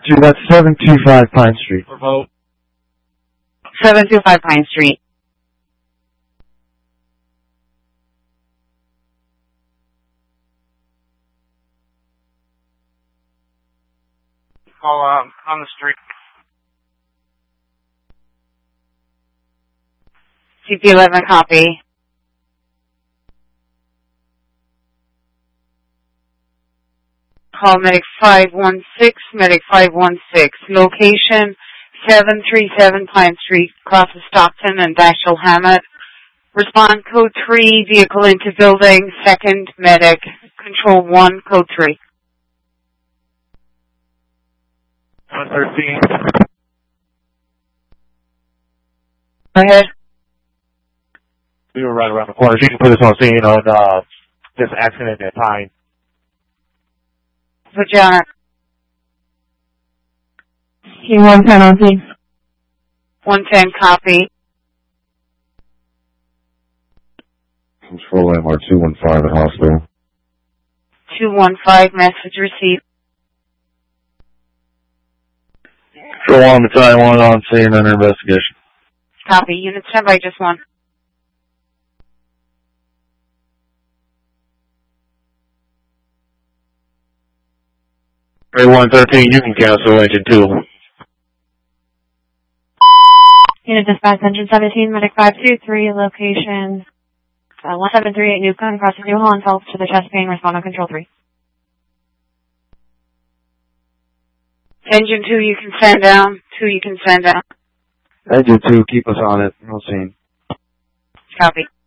2, that's 725 Pine Street. Remote. 725 Pine Street. Call on the street. CP11 copy. Call Medic 516, Medic 516. Location 737 Pine Street, across of Stockton and Dashiell Hammett. Respond code 3, vehicle into building, second medic, control 1, code 3. 113. Go ahead. We were right around the corner. You can put this on scene on this accident at Pine. Put you on it. C110 on scene. 110 copy. Control MR 215 at hospital. 215, message received. Control 1, Battalion 1 on scene under investigation. Copy. Unit standby, just 1. Ray 113, you can cancel engine 2. Unit dispatch, engine 17, medic 523, location 1738 Newcomb, across the New Holland Health to the chest pain, respond on control 3. Engine 2, you can send down. 2, you can send down. Engine 2, keep us on it. No scene. Copy.